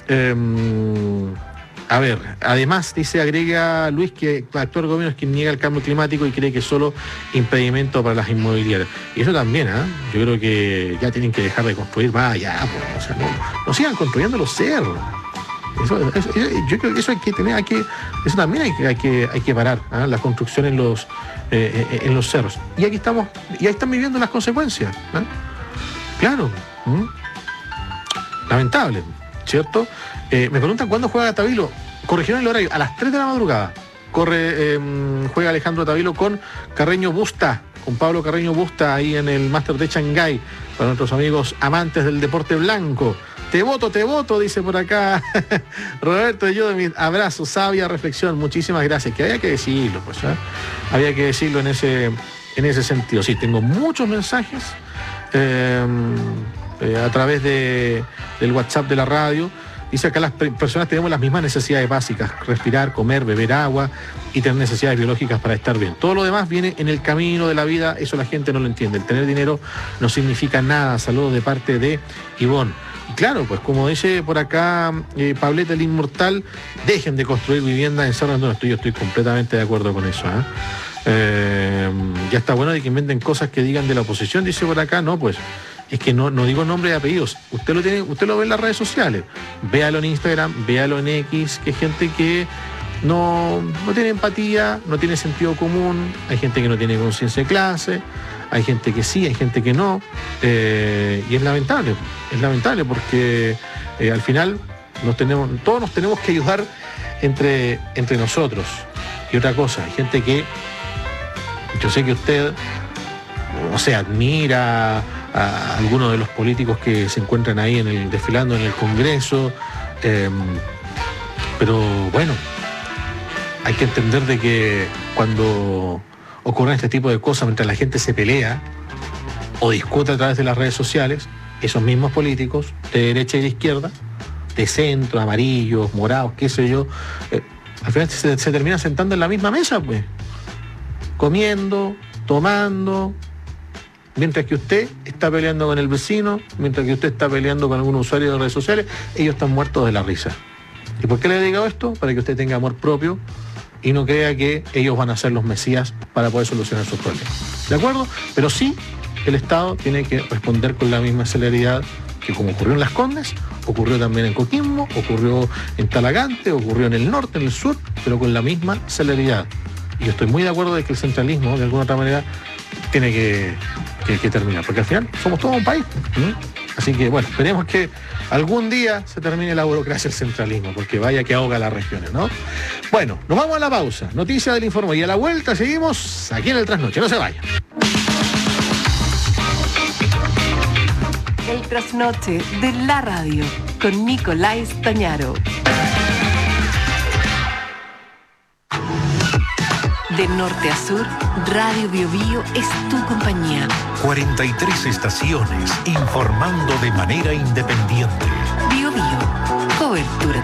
A ver, además, agrega Luis que el actual gobierno es quien niega el cambio climático y cree que es solo impedimento para las inmobiliarias. Y eso también, yo creo que ya tienen que dejar de construir más allá, pues, o sea, no sigan construyendo los cerros. Yo creo que eso eso también hay que parar, la construcción en los cerros. Y aquí estamos, y ahí están viviendo las consecuencias. Claro. Lamentable, ¿cierto? Me preguntan cuándo juega Tavilo. Corrigieron el horario, a las 3 de la madrugada. Juega Alejandro Tavilo con Carreño Busta, con Pablo Carreño Busta ahí en el Máster de Shanghái, para nuestros amigos amantes del deporte blanco. Te voto, dice por acá Roberto Yodemir. Abrazo, sabia reflexión, muchísimas gracias. Que había que decirlo, pues, había que decirlo en ese sentido. Sí, tengo muchos mensajes a través del WhatsApp de la radio. Dice acá las personas tenemos las mismas necesidades básicas: respirar, comer, beber agua y tener necesidades biológicas para estar bien. Todo lo demás viene en el camino de la vida, eso la gente no lo entiende. El tener dinero no significa nada. Saludos de parte de Ivonne. Y claro, pues como dice por acá Pableta el Inmortal, dejen de construir viviendas en cerros. No, yo estoy completamente de acuerdo con eso. Ya está bueno de que inventen cosas que digan de la oposición, dice por acá. No, pues es que no digo nombres y apellidos. Usted lo ve en las redes sociales. Véalo en Instagram, véalo en X, que hay gente que no tiene empatía, no tiene sentido común, hay gente que no tiene conciencia de clase, hay gente que sí, hay gente que no, y es lamentable porque al final todos nos tenemos que ayudar entre nosotros. Y otra cosa, hay gente que yo sé que usted, no sé, admira a algunos de los políticos que se encuentran ahí desfilando en el Congreso, pero bueno, hay que entender de que cuando ocurren este tipo de cosas, mientras la gente se pelea o discute a través de las redes sociales, esos mismos políticos de derecha y de izquierda, de centro, amarillos, morados, qué sé yo, al final se terminan sentando en la misma mesa, pues, comiendo, tomando, mientras que usted está peleando con el vecino, mientras que usted está peleando con algún usuario de redes sociales, ellos están muertos de la risa. ¿Y por qué le digo esto? Para que usted tenga amor propio y no crea que ellos van a ser los mesías para poder solucionar sus problemas. ¿De acuerdo? Pero sí, el Estado tiene que responder con la misma celeridad que como ocurrió en Las Condes, ocurrió también en Coquimbo, ocurrió en Talagante, ocurrió en el norte, en el sur, pero con la misma celeridad. Y yo estoy muy de acuerdo de que el centralismo, de alguna otra manera, tiene que terminar, porque al final somos todo un país. Así que, bueno, esperemos que algún día se termine la burocracia del centralismo, porque vaya que ahoga las regiones, ¿no? Bueno, nos vamos a la pausa. Noticia del Informe. Y a la vuelta seguimos aquí en el Trasnoche. No se vayan. El Trasnoche de la radio con Nicolás Tañaro. De norte a sur, Radio Bio Bio es tu compañía. 43 estaciones informando de manera independiente. Bio Bio, cobertura